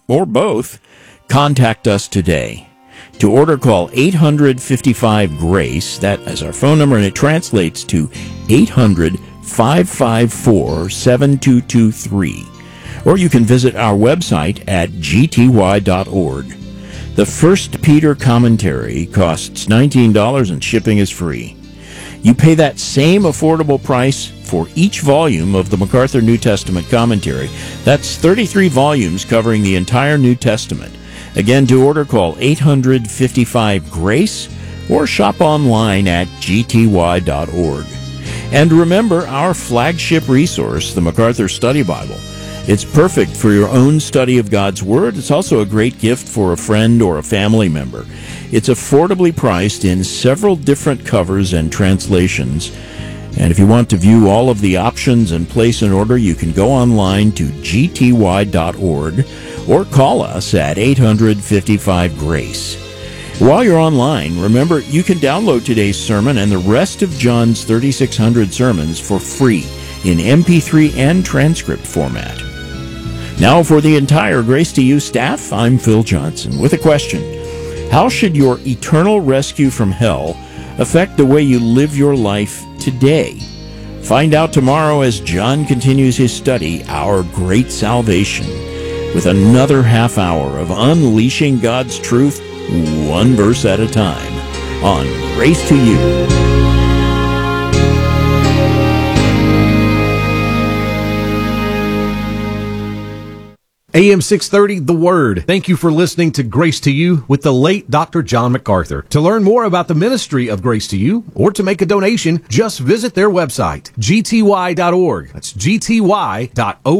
or both, contact us today. To order, call 855-GRACE. That is our phone number, and it translates to 800-554-7223. Or you can visit our website at gty.org. The First Peter commentary costs $19 and shipping is free. You pay that same affordable price for each volume of the MacArthur New Testament commentary. That's 33 volumes covering the entire New Testament. Again, to order, call 800-55-GRACE or shop online at gty.org. And remember our flagship resource, the MacArthur Study Bible. It's perfect for your own study of God's Word. It's also a great gift for a friend or a family member. It's affordably priced in several different covers and translations. And if you want to view all of the options and place an order, you can go online to gty.org or call us at 800-55-GRACE. While you're online, remember you can download today's sermon and the rest of John's 3,600 sermons for free in MP3 and transcript format. Now for the entire Grace to You staff, I'm Phil Johnson with a question. How should your eternal rescue from hell affect the way you live your life today? Find out tomorrow as John continues his study, Our Great Salvation, with another half hour of unleashing God's truth, one verse at a time, on Grace to You. AM 630, The Word. Thank you for listening to Grace to You with the late Dr. John MacArthur. To learn more about the ministry of Grace to You or to make a donation, just visit their website, gty.org. That's gty.org.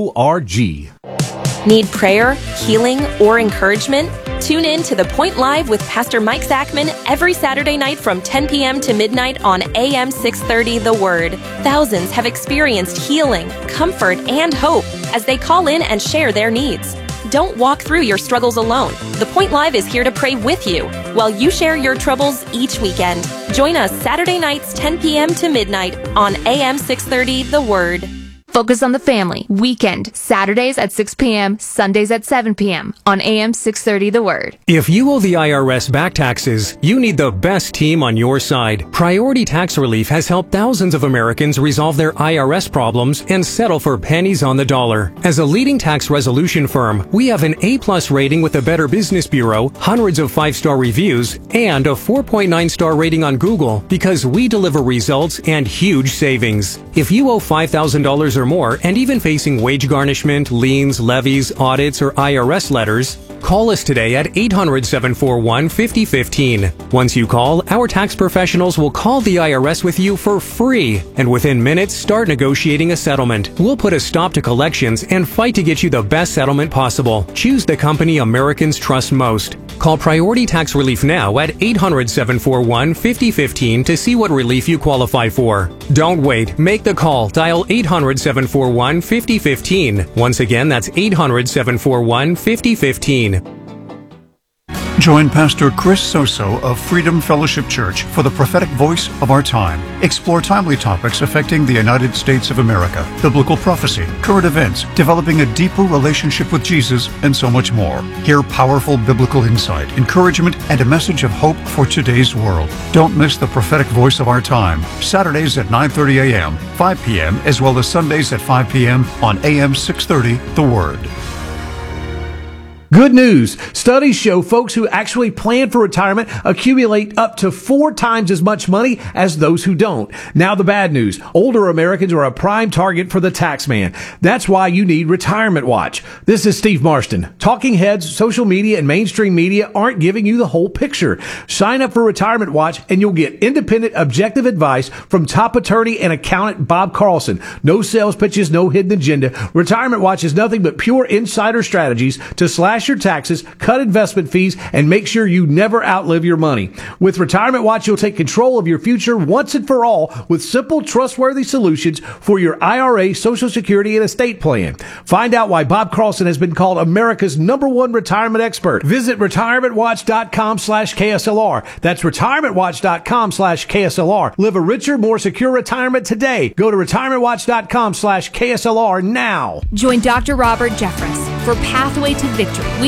Need prayer, healing, or encouragement? Tune in to The Point Live with Pastor Mike Zachman every Saturday night from 10 p.m. to midnight on AM 630 The Word. Thousands have experienced healing, comfort, and hope as they call in and share their needs. Don't walk through your struggles alone. The Point Live is here to pray with you while you share your troubles each weekend. Join us Saturday nights 10 p.m. to midnight on AM 630 The Word. Focus on the Family, weekend, Saturdays at 6 p.m., Sundays at 7 p.m. on AM 630 The Word. If you owe the IRS back taxes, you need the best team on your side. Priority Tax Relief has helped thousands of Americans resolve their IRS problems and settle for pennies on the dollar. As a leading tax resolution firm, we have an A-plus rating with the Better Business Bureau, hundreds of 5-star reviews, and a 4.9-star rating on Google because we deliver results and huge savings. If you owe $5,000 or more and even facing wage garnishment, liens, levies, audits, or IRS letters, call us today at 800-741-5015. Once you call, our tax professionals will call the IRS with you for free, and within minutes start negotiating a settlement. We'll put a stop to collections and fight to get you the best settlement possible. Choose the company Americans trust most. Call Priority Tax Relief now at 800-741-5015 to see what relief you qualify for. Don't wait. Make the call. Dial 800-741-5015. Once again, that's 800-741-5015. Join Pastor Chris Soso of Freedom Fellowship Church for the prophetic voice of our time. Explore timely topics affecting the United States of America, biblical prophecy, current events, developing a deeper relationship with Jesus, and so much more. Hear powerful biblical insight, encouragement, and a message of hope for today's world. Don't miss the prophetic voice of our time. Saturdays at 9:30 a.m., 5 p.m., as well as Sundays at 5 p.m. on AM 630, The Word. Good news. Studies show folks who actually plan for retirement accumulate up to 4 times as much money as those who don't. Now the bad news. Older Americans are a prime target for the tax man. That's why you need Retirement Watch. This is Steve Marston. Talking heads, social media, and mainstream media aren't giving you the whole picture. Sign up for Retirement Watch and you'll get independent, objective advice from top attorney and accountant Bob Carlson. No sales pitches, no hidden agenda. Retirement Watch is nothing but pure insider strategies to slash your taxes, cut investment fees, and make sure you never outlive your money. With Retirement Watch, you'll take control of your future once and for all with simple, trustworthy solutions for your IRA, Social Security, and estate plan. Find out why Bob Carlson has been called America's #1 retirement expert. Visit retirementwatch.com/KSLR. That's retirementwatch.com/KSLR. Live a richer, more secure retirement today. Go to retirementwatch.com/KSLR now. Join Dr. Robert Jeffress for Pathway to Victory.